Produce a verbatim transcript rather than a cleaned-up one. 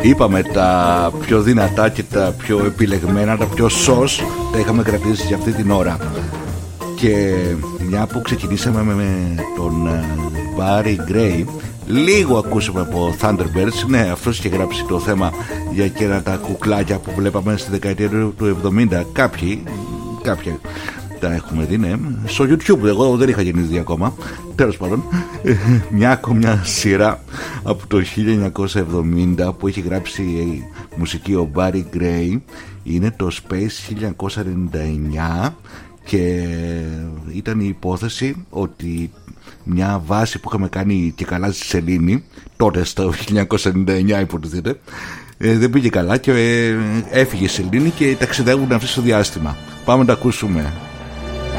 Είπαμε τα πιο δυνατά και τα πιο επιλεγμένα, τα πιο σως, τα είχαμε κρατήσει για αυτή την ώρα. Και μια που ξεκινήσαμε με τον Barry Gray, λίγο ακούσαμε από Thunderbirds. Ναι, αυτός είχε γράψει το θέμα για εκείνα τα κουκλάκια που βλέπαμε στη δεκαετία του εβδομήντα. Κάποιοι, κάποια τα έχουμε δει, ναι, στο YouTube. Εγώ δεν είχα γεννηθεί ακόμα. Τέλος πάντων, μια ακόμα μια σειρά από το χίλια εννιακόσια εβδομήντα που έχει γράψει μουσική ο Barry Gray. Είναι το Space χίλια εννιακόσια ενενήντα εννιά. Και ήταν η υπόθεση ότι μια βάση που είχαμε κάνει και καλά στη Σελήνη, τότε στο χίλια εννιακόσια ενενήντα εννιά υποτίθεται, ε, δεν πήγε καλά και ε, έφυγε η Σελήνη και ταξιδεύουν αυτοί στο διάστημα. Πάμε να τα ακούσουμε.